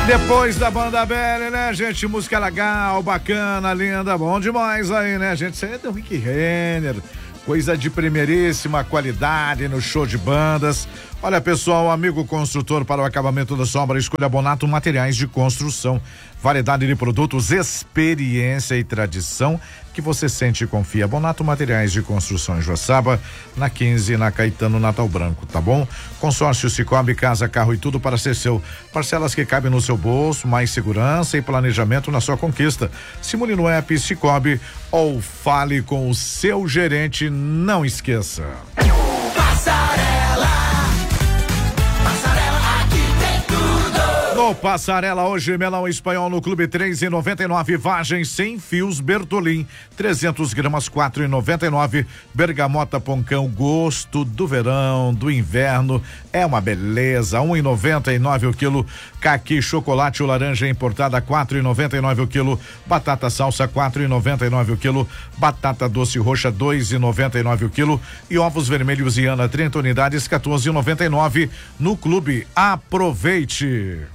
Depois da banda velha, né, gente? Música legal, bacana, linda, bom demais aí, né, gente? Isso aí é do Rick Renner, coisa de primeiríssima qualidade no show de bandas. Olha, pessoal, amigo construtor, para o acabamento da sua obra, escolha Bonato Materiais de Construção. Variedade de produtos, experiência e tradição que você sente e confia. Bonato Materiais de Construção em Joaçaba, na 15, na Caetano, Natal Branco, tá bom? Consórcio Cicobi, casa, carro e tudo para ser seu. Parcelas que cabem no seu bolso, mais segurança e planejamento na sua conquista. Simule no app Cicobi ou fale com o seu gerente, não esqueça. No Passarela, hoje, melão espanhol no Clube 3,99, vagem sem fios Bertolin, 300 gramas, 4,99, bergamota Poncão, gosto do verão, do inverno, é uma beleza, 1,99 o quilo, caqui, chocolate ou laranja importada, 4,99 o quilo, batata salsa, 4,99 o quilo, batata doce roxa, 2,99 o quilo, e ovos vermelhos Iana, 30 unidades, 14,99 no Clube. Aproveite!